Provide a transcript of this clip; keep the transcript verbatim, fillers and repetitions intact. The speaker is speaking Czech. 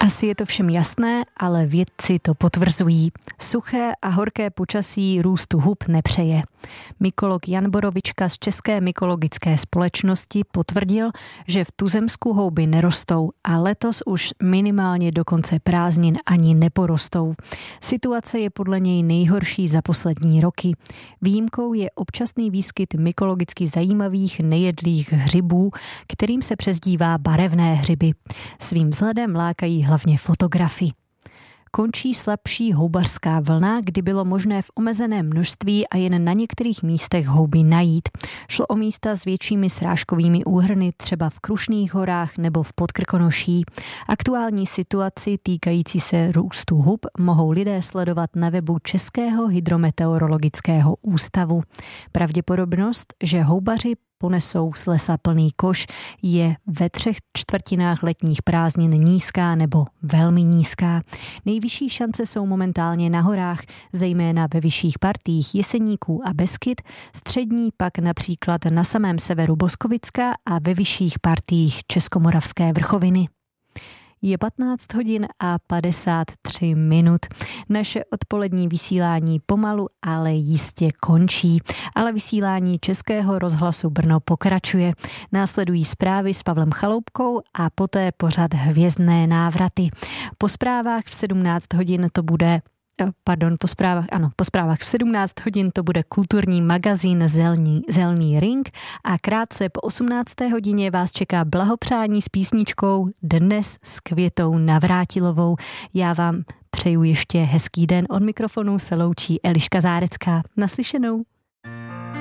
Asi je to všem jasné, ale vědci to potvrzují. Suché a horké počasí růstu hub nepřeje. Mykolog Jan Borovička z České mykologické společnosti potvrdil, že v tuzemsku houby nerostou a letos už minimálně do konce prázdnin ani neporostou. Situace je podle něj nejhorší za poslední roky. Výjimkou je občasný výskyt mykologicky zajímavých nejedlých hřibů, kterým se přezdívá barevné hřiby. Svým vzhledem lákají hlavně fotografy. Končí slabší houbařská vlna, kdy bylo možné v omezeném množství a jen na některých místech houby najít. Šlo o místa s většími srážkovými úhrny, třeba v Krušných horách nebo v Podkrkonoší. Aktuální situaci týkající se růstu hub mohou lidé sledovat na webu Českého hydrometeorologického ústavu. Pravděpodobnost, že houbaři ponesou z lesa plný koš, je ve třech čtvrtinách letních prázdnin nízká nebo velmi nízká. Nejvyšší šance jsou momentálně na horách, zejména ve vyšších partiích Jeseníků a Beskyd, střední pak například na samém severu Boskovicka a ve vyšších partiích Českomoravské vrchoviny. Je patnáct hodin a padesát tři minut. Naše odpolední vysílání pomalu, ale jistě končí. Ale vysílání Českého rozhlasu Brno pokračuje. Následují zprávy s Pavlem Chaloupkou a poté pořad Hvězdné návraty. Po zprávách v sedmnáct hodin to bude Pardon, po zprávách, ano, po zprávách v sedmnáct hodin to bude kulturní magazín Zelní, Zelný ring a krátce po osmnácté hodině vás čeká blahopřání s písničkou Dnes s Květou Navrátilovou. Já vám přeju ještě hezký den. Od mikrofonu se loučí Eliška Zárecká. Naslyšenou.